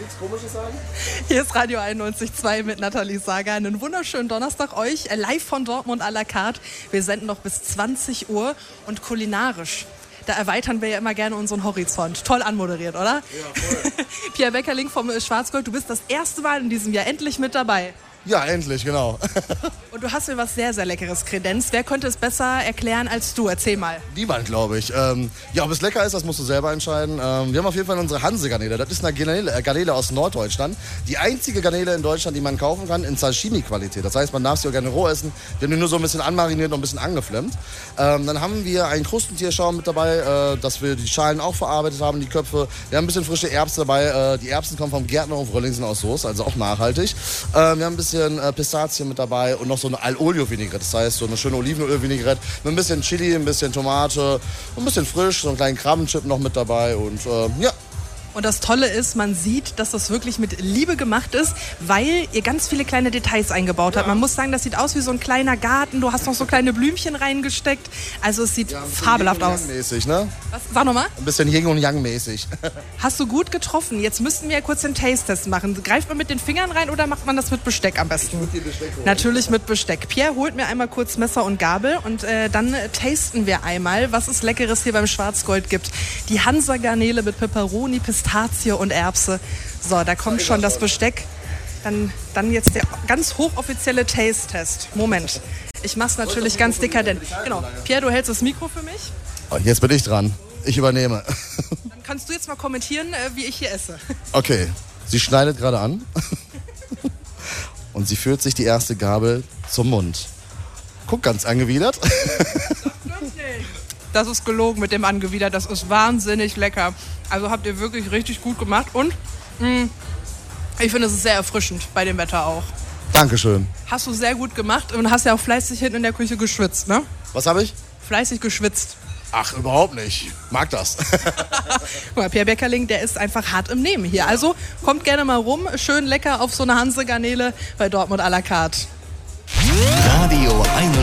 nichts Komisches sagen? Hier ist Radio 91.2 mit Nathalie Sager. Einen wunderschönen Donnerstag euch, live von Dortmund à la carte. Wir senden noch bis 20 Uhr und kulinarisch. Da erweitern wir ja immer gerne unseren Horizont. Toll anmoderiert, oder? Ja, voll. Pierre Beckerling vom Schwarzgold, du bist das erste Mal in diesem Jahr endlich mit dabei. Ja, endlich, genau. Und du hast mir was sehr, sehr Leckeres kredenzt. Wer könnte es besser erklären als du? Erzähl mal. Niemand, glaube ich. Ja, ob es lecker ist, das musst du selber entscheiden. Wir haben auf jeden Fall unsere Hanse-Garnele. Das ist eine Garnele aus Norddeutschland. Die einzige Garnele in Deutschland, die man kaufen kann in Sashimi-Qualität. Das heißt, man darf sie auch gerne roh essen. Wir haben die nur so ein bisschen anmariniert und ein bisschen angeflammt. Dann haben wir einen Krustentierschaum mit dabei, dass wir die Schalen auch verarbeitet haben, die Köpfe. Wir haben ein bisschen frische Erbsen dabei. Die Erbsen kommen vom Gärtner auf Röllingsen aus Soest, also auch nachhaltig. Wir haben ein bisschen Pistazien mit dabei und noch so eine Al-Olio-Vinaigrette. Das heißt, so eine schöne Olivenöl-Vinaigrette mit ein bisschen Chili, ein bisschen Tomate, ein bisschen frisch, so einen kleinen Krabbenchip noch mit dabei und ja. Und das Tolle ist, man sieht, dass das wirklich mit Liebe gemacht ist, weil ihr ganz viele kleine Details eingebaut habt. Man muss sagen, das sieht aus wie so ein kleiner Garten. Du hast noch so kleine Blümchen reingesteckt. Also es sieht fabelhaft aus. Mäßig, ne? Was? Sag nochmal. Ein bisschen Yin und Yang mäßig. Hast du gut getroffen. Jetzt müssten wir ja kurz den Taste-Test machen. Greift man mit den Fingern rein oder macht man das mit Besteck am besten? Mit Besteck holen. Natürlich mit Besteck. Pierre holt mir einmal kurz Messer und Gabel und dann tasten wir einmal, was es Leckeres hier beim Schwarzgold gibt. Die Hansa-Garnele mit Peperoni, Pistazie und Erbse. So, da kommt schon das Besteck. Dann jetzt der ganz hochoffizielle Taste-Test. Moment. Ich mach's natürlich ganz dekadent. Genau. Pierre, du hältst das Mikro für mich. Oh, jetzt bin ich dran. Ich übernehme. Dann kannst du jetzt mal kommentieren, wie ich hier esse. Okay. Sie schneidet gerade an. Und sie führt sich die erste Gabel zum Mund. Guck ganz angewidert. Das ist gelogen mit dem Angewidert. Das ist wahnsinnig lecker. Also habt ihr wirklich richtig gut gemacht. Und ich finde, es ist sehr erfrischend bei dem Wetter auch. Dankeschön. Hast du sehr gut gemacht und hast ja auch fleißig hinten in der Küche geschwitzt, ne? Was habe ich? Fleißig geschwitzt. Ach, überhaupt nicht. Mag das. Guck mal, Pierre Beckerling, der ist einfach hart im Nehmen hier. Also kommt gerne mal rum. Schön lecker auf so eine Hanse-Garnele bei Dortmund à la carte. Radio 91.